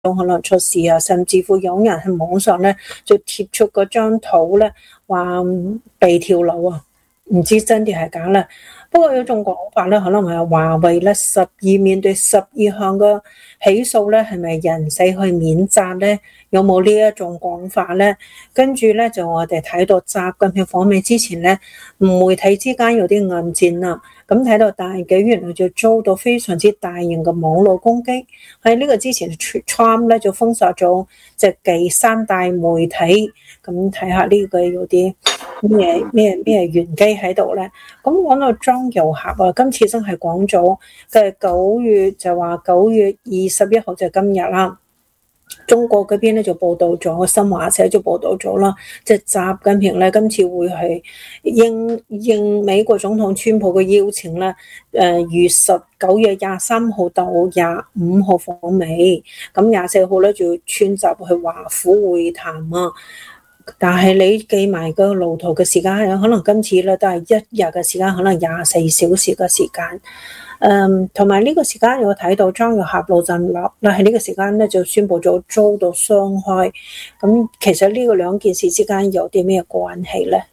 可能出事啊，甚至乎有人喺網上咧就貼出嗰張圖咧，話被跳樓啊，唔知真定係假啦。不過有種講法咧，可能係華為咧面對12項嘅起訴咧，係咪人死去免責咧？有冇呢一種講法咧？跟住咧就我哋睇到習近平訪美之前咧，媒體之間有啲暗戰啦。咁睇到大紀元來就遭到非常之大型嘅網絡攻擊。喺呢個之前 Trump 咧就封殺咗即係3大媒體。咁睇下呢個有啲咩玄機喺度咧？咁講到張又俠啊，今次真係講咗嘅9月就話9月21號就今日啦。中國嗰邊咧就報道咗，新華社就報道咗啦，即係習近平咧今次會係應美國總統川普嘅邀請咧，9月23號到25號訪美，咁24號咧就川習去華府會談啊。但係你記埋個路途嘅時間，可能今次咧都係1日嘅時間，可能24小時嘅時間。同埋呢個時間我睇到張又俠盧振立啦，喺呢個時間咧就宣布咗遭到傷害。咁其實呢個兩件事之間有啲咩關係咧？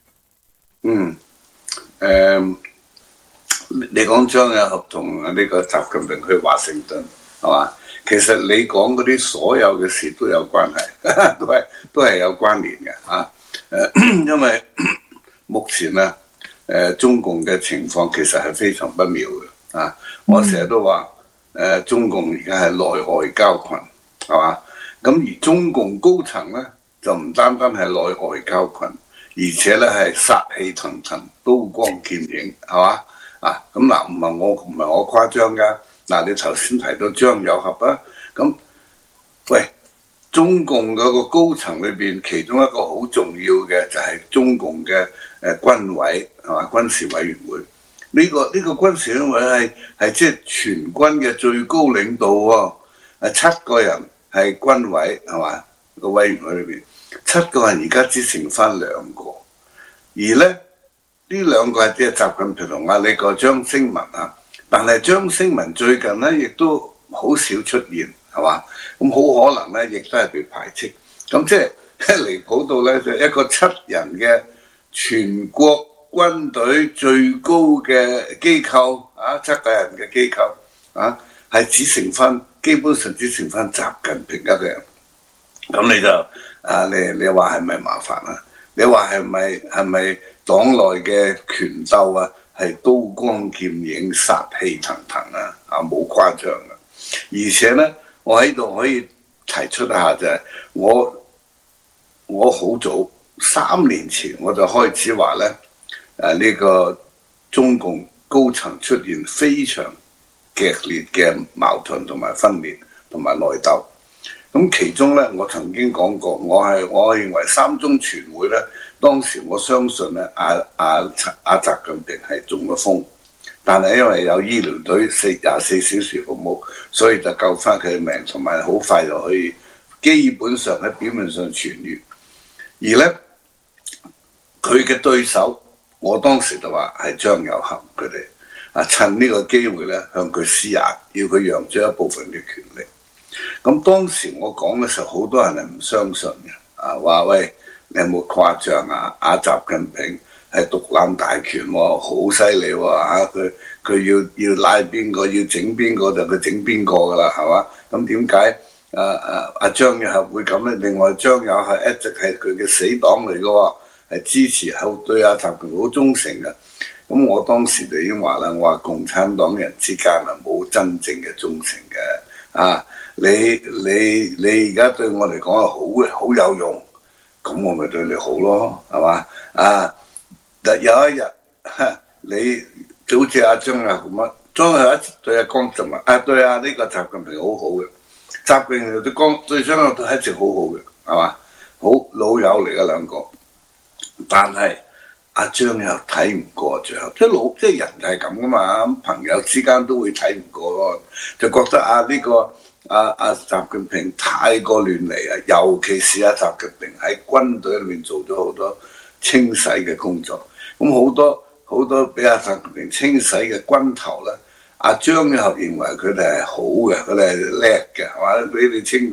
你講張又俠同呢個習近平去華盛頓係嘛？其實你講嗰啲所有嘅事都有關係，都係有關聯嘅啊。因為目前啊，中共嘅情況其實係非常不妙嘅。我成日都話中共而家係內外交困，係嘛？咁而中共高層咧就唔單單係內外交困，而且咧係殺氣騰騰、刀光劍影，係嘛？咁嗱，唔係我誇張㗎。嗱，你頭先提到張又俠啊，咁喂，中共嗰個高層裏邊，其中一個好重要嘅就係中共嘅軍委係嘛？軍事委員會。呢個軍事委員會係即係全軍嘅最高領導喎，7個人係軍委係嘛？個委員會裏邊7個人而家只剩翻2個，而咧呢2個係即係習近平同呢個張星文啊，但係張星文最近咧亦都好少出現係嘛？咁好可能咧亦都係被排斥，咁即係離譜到咧就一個7人嘅全國軍隊最高嘅機構7個人嘅機構係基本上只剩翻習近平一個人。咁你就你話係咪麻煩啊？你話係咪黨內嘅權鬥啊？係刀光劍影、殺氣騰騰啊！冇誇張啊！而且咧，我喺度可以提出一下就係我好早3年前我就開始話咧。呢個中共高層出現非常劇烈嘅矛盾同埋分裂同埋內鬥。咁其中咧，我曾經講過，我認為3中全會咧，當時我相信咧，習近平係中咗風，但係因為有醫療隊24小時服務，所以就救翻佢嘅命，同埋好快就可以基本上喺表面上痊愈。而咧，佢嘅對手。我當時就話係張又俠佢哋趁呢個機會咧向佢施壓，要佢讓出一部分嘅權力。咁當時我講嘅時候，好多人係唔相信嘅，話喂，你有冇誇張啊？習近平係獨攬大權喎，好犀利喎，佢要拉邊個，要整邊個就佢整邊個噶啦，係嘛？咁點解張又俠會咁咧？另外張又俠一直係佢嘅死黨嚟嘅喎。係支持對習近平好忠誠嘅，咁我當時就已經話啦，我話共產黨人之間冇真正嘅忠誠嘅，你而家對我嚟講係好有用，咁我咪對你好咯，係嘛？有一日你就好似張又俠咁啊，張又俠對江澤民對呢個習近平好好嘅，習近平對張又俠一直好好嘅，係嘛？好老友嚟嘅2個。但係張又睇唔過，最後即係人就係咁噶嘛，朋友之間都會睇唔過咯，就覺得呢個習近平太過亂嚟啊，尤其是習近平喺軍隊裏面做咗好多清洗嘅工作，咁好多俾習近平清洗嘅軍頭咧阿張又認為佢哋係好嘅，佢哋係叻嘅，係嘛？俾你稱